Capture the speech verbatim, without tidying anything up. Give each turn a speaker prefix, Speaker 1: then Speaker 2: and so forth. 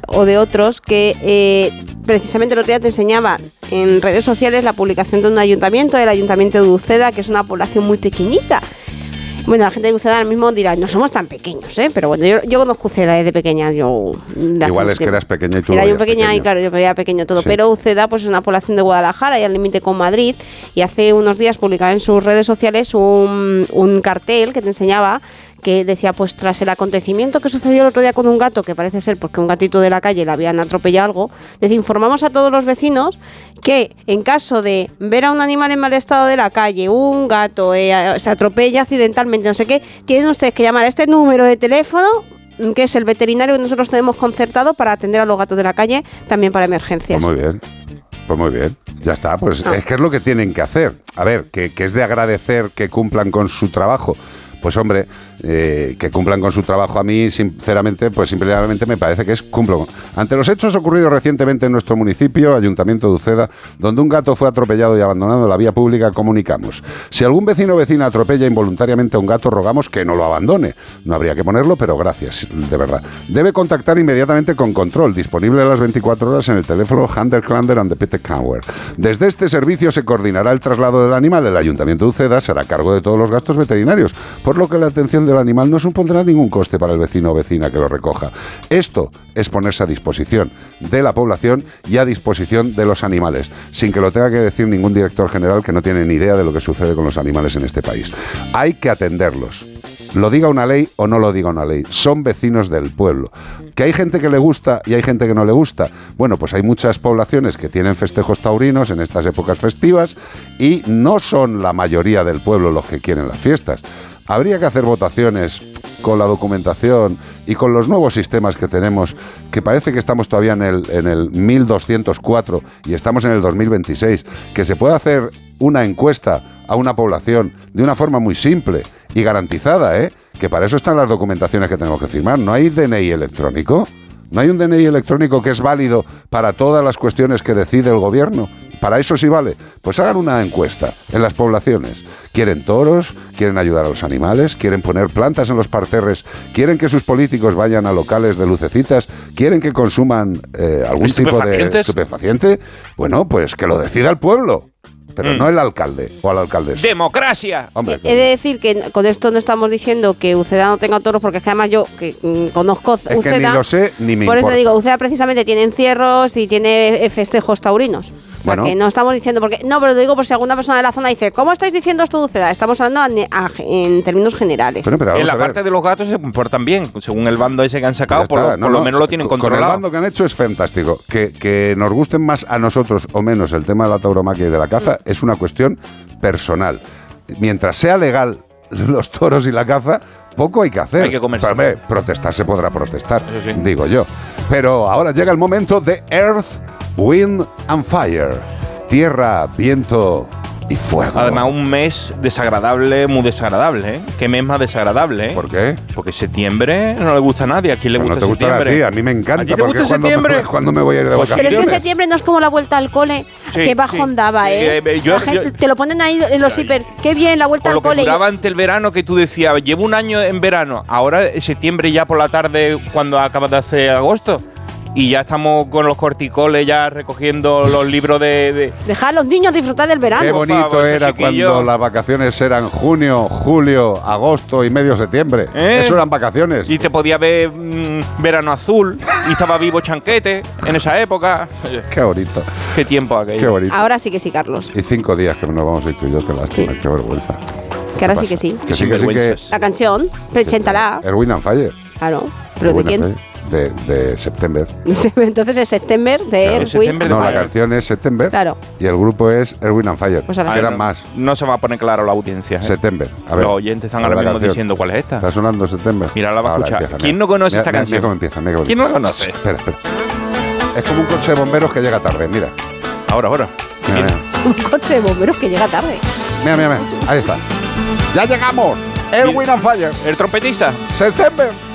Speaker 1: o de otros que eh, precisamente el otro día te enseñaba en redes sociales la publicación de un ayuntamiento, el ayuntamiento de Uceda, que es una población muy pequeñita. Bueno, la gente de Uceda ahora mismo dirá, no somos tan pequeños, ¿eh? Pero bueno, yo, yo conozco Uceda desde pequeña. Yo,
Speaker 2: Igual es que eras pequeña y tú
Speaker 1: Era yo
Speaker 2: pequeña
Speaker 1: pequeña y claro, yo veía pequeño todo. Sí. Pero Uceda pues es una población de Guadalajara y al límite con Madrid. Y hace unos días publicaba en sus redes sociales un, un cartel que te enseñaba que decía, pues tras el acontecimiento que sucedió el otro día con un gato, que parece ser porque un gatito de la calle le habían atropellado algo, les informamos a todos los vecinos que en caso de ver a un animal en mal estado de la calle, un gato eh, se atropella accidentalmente, no sé qué, tienen ustedes que llamar a este número de teléfono, que es el veterinario que nosotros tenemos concertado para atender a los gatos de la calle, también para emergencias.
Speaker 2: Pues muy bien. Pues muy bien, ya está, pues ah. es que es lo que tienen que hacer. A ver, que, que es de agradecer que cumplan con su trabajo. Pues hombre, eh, que cumplan con su trabajo a mí, sinceramente, pues simplemente me parece que es cumplo. Ante los hechos ocurridos recientemente en nuestro municipio, Ayuntamiento de Uceda, donde un gato fue atropellado y abandonado en la vía pública, comunicamos. Si algún vecino o vecina atropella involuntariamente a un gato, rogamos que no lo abandone. No habría que ponerlo, pero gracias, de verdad. Debe contactar inmediatamente con Control, disponible a las veinticuatro horas en el teléfono Hunter Klander and the Peter Cower. Desde este servicio se coordinará el traslado del animal. El Ayuntamiento de Uceda será a cargo de todos los gastos veterinarios, por lo que la atención del animal no supondrá ningún coste para el vecino o vecina que lo recoja. Esto es ponerse a disposición de la población y a disposición de los animales, sin que lo tenga que decir ningún director general que no tiene ni idea de lo que sucede con los animales en este país. Hay que atenderlos. Lo diga una ley o no lo diga una ley, son vecinos del pueblo. ¿Que hay gente que le gusta y hay gente que no le gusta? Bueno, pues hay muchas poblaciones que tienen festejos taurinos en estas épocas festivas y no son la mayoría del pueblo los que quieren las fiestas. Habría que hacer votaciones con la documentación y con los nuevos sistemas que tenemos, que parece que estamos todavía en el, en el mil doscientos cuatro y estamos en el dos mil veintiséis, que se pueda hacer una encuesta a una población de una forma muy simple y garantizada, ¿eh? Que para eso están las documentaciones que tenemos que firmar. ¿No hay D N I electrónico? ¿No hay un D N I electrónico que es válido para todas las cuestiones que decide el gobierno? ¿Para eso sí vale? Pues hagan una encuesta en las poblaciones. ¿Quieren toros? ¿Quieren ayudar a los animales? ¿Quieren poner plantas en los parterres? ¿Quieren que sus políticos vayan a locales de lucecitas? ¿Quieren que consuman eh, algún tipo de estupefaciente? Bueno, pues que lo decida el pueblo. Pero mm. no el alcalde o la alcaldesa.
Speaker 3: ¡Democracia!
Speaker 1: Hombre, He de decir que con esto no estamos diciendo que Uceda no tenga toros, porque es que además yo que mm, conozco Uceda...
Speaker 2: Es que ni lo sé ni me
Speaker 1: Por
Speaker 2: importa.
Speaker 1: eso digo, Uceda precisamente tiene encierros y tiene festejos taurinos. O sea, bueno, que no estamos diciendo... porque No, pero lo digo por si alguna persona de la zona dice, ¿cómo estáis diciendo esto de Uceda? Estamos hablando a, a, en términos generales.
Speaker 3: Bueno, pero en la parte de los gatos se comportan bien, según el bando ese que han sacado, por lo, no, por lo no, menos lo tienen
Speaker 2: con,
Speaker 3: controlado.
Speaker 2: Con el bando que han hecho es fantástico. Que, que nos gusten más a nosotros o menos el tema de la tauromaquia y de la caza mm. es una cuestión personal. Mientras sea legal los toros y la caza, poco hay que hacer.
Speaker 3: Hay que comerse.
Speaker 2: Pero, protestar se podrá protestar, sí. digo yo. Pero ahora llega el momento de Earth, Wind and Fire. Tierra, viento y fuego.
Speaker 3: Además, un mes desagradable, muy desagradable, ¿eh? ¿Qué mes más desagradable, eh?
Speaker 2: ¿Por qué?
Speaker 3: Porque septiembre no le gusta a nadie. ¿A quién le
Speaker 2: no,
Speaker 3: gusta
Speaker 2: no te gusta
Speaker 3: septiembre?
Speaker 2: A ti, a mí me encanta.
Speaker 3: ¿A ti te gusta septiembre?
Speaker 2: ¿Cuándo me voy a ir de
Speaker 3: pues
Speaker 2: vacaciones?
Speaker 1: Pero es que septiembre no es como la vuelta al cole. Sí, qué bajón sí. daba, ¿eh? eh, eh yo, la gente, yo, te lo ponen ahí en los hiper. Qué bien, la vuelta al cole.
Speaker 3: Lo que duraba ante el verano, que tú decías, llevo un año en verano. Ahora, septiembre ya por la tarde, cuando acabas de hacer agosto. Y ya estamos con los corticoles ya recogiendo los libros de, de...
Speaker 1: Dejar a los niños disfrutar del verano.
Speaker 2: Qué bonito favor, era cuando las vacaciones eran junio, julio, agosto y medio septiembre. ¿Eh? Eso eran vacaciones.
Speaker 3: Y te podía ver mmm, verano azul y estaba vivo Chanquete en esa época.
Speaker 2: Qué bonito.
Speaker 3: Qué tiempo aquello.
Speaker 2: Qué bonito.
Speaker 1: Ahora sí que sí, Carlos.
Speaker 2: Y cinco días que nos vamos a ir tú y yo, qué lástima, sí. Qué vergüenza.
Speaker 1: Que ahora sí que sí.
Speaker 2: Que sí, que sí que...
Speaker 1: La canción, preséntala.
Speaker 2: Erwin and Fire.
Speaker 1: Claro. ¿Pero de quién?
Speaker 2: De, de September.
Speaker 1: Entonces es September de
Speaker 2: claro,
Speaker 1: Erwin.
Speaker 2: No, la canción es September.
Speaker 1: Claro.
Speaker 2: Y el grupo es Erwin and Fire. Pues
Speaker 3: que
Speaker 2: eran
Speaker 3: no,
Speaker 2: más.
Speaker 3: No se va a poner claro la audiencia. ¿eh?
Speaker 2: September. A ver.
Speaker 3: Los oyentes están ahora mismo canción. diciendo cuál es esta.
Speaker 2: Está sonando September.
Speaker 3: Mira, la va a
Speaker 2: ahora
Speaker 3: escuchar.
Speaker 2: Empieza,
Speaker 3: ¿Quién
Speaker 2: mira.
Speaker 3: no conoce
Speaker 2: mira,
Speaker 3: esta
Speaker 2: mira,
Speaker 3: canción?
Speaker 2: Mira cómo empieza. Mira cómo
Speaker 3: ¿Quién
Speaker 2: empieza.
Speaker 3: no la conoce?
Speaker 2: Espera, espera. Es como un coche de bomberos que llega tarde. Mira.
Speaker 3: Ahora, ahora.
Speaker 2: Mira, mira.
Speaker 1: Un coche de bomberos que llega tarde.
Speaker 2: Mira, mira, mira. Ahí está. Ya llegamos. Erwin and Fire.
Speaker 3: ¿El trompetista?
Speaker 2: September.